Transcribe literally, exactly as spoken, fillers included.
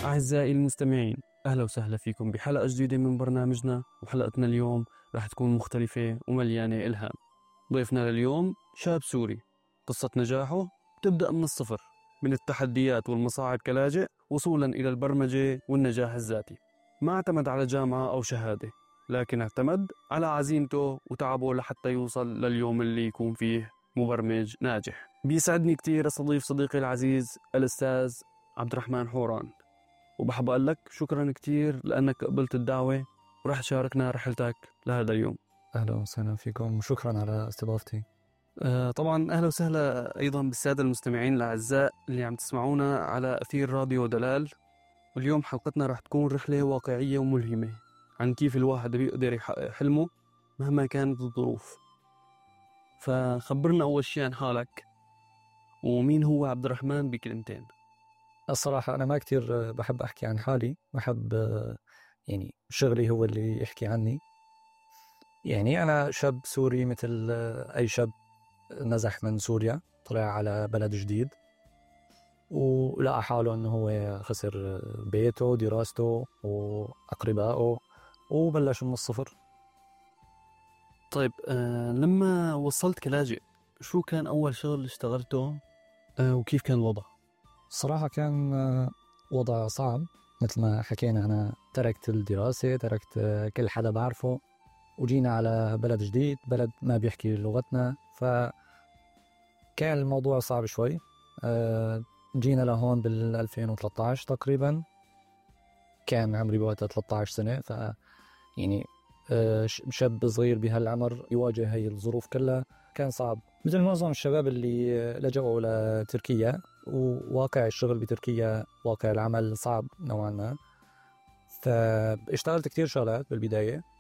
أعزائي المستمعين، أهلا وسهلا فيكم بحلقة جديدة من برنامجنا. وحلقتنا اليوم راح تكون مختلفة ومليانة إلهام. ضيفنا لليوم شاب سوري، قصة نجاحه تبدأ من الصفر، من التحديات والمصاعب كلاجئ وصولا إلى البرمجة والنجاح الذاتي. ما اعتمد على جامعة أو شهادة، لكن اعتمد على عزيمته وتعبه لحتى يوصل لليوم اللي يكون فيه مبرمج ناجح. بيسعدني كتير أستضيف صديقي العزيز الأستاذ عبد الرحمن حوران، وبحب أقول لك شكرا كتير لأنك قبلت الدعوة ورح تشاركنا رحلتك لهذا اليوم. أهلا وسهلا فيكم وشكرا على استضافتي. آه طبعا أهلا وسهلا أيضا بالسادة المستمعين الأعزاء اللي عم تسمعونا على أثير راديو دلال. واليوم حلقتنا رح تكون رحلة واقعية وملهمة عن كيف الواحد بيقدر يحقق حلمه مهما كانت الظروف. فخبرنا أول شيء عن حالك، ومين هو عبد الرحمن بكلمتين. الصراحة أنا ما كتير بحب أحكي عن حالي، بحب يعني شغلي هو اللي يحكي عني. يعني أنا شاب سوري مثل أي شاب نزح من سوريا، طلع على بلد جديد ولقى حاله أنه هو خسر بيته، دراسته وأقربائه، وبلش من الصفر. طيب آه لما وصلت كلاجئ، شو كان أول شغل اشتغلته آه وكيف كان الوضع؟ الصراحة كان وضع صعب، مثل ما حكينا أنا تركت الدراسة، تركت كل حدا بعرفه، وجينا على بلد جديد، بلد ما بيحكي لغتنا، فكان الموضوع صعب شوي. جينا لهون بال ألفين وثلاثة عشر تقريبا، كان عمري بوقتها ثلاثة عشر سنة، ف يعني شاب صغير بهالعمر يواجه هاي الظروف كلها كان صعب، مثل معظم الشباب اللي لجأوا لتركيا. وواقع الشغل بتركيا، واقع العمل صعب نوعا ما. فاشتغلت كتير شغلات بالبداية،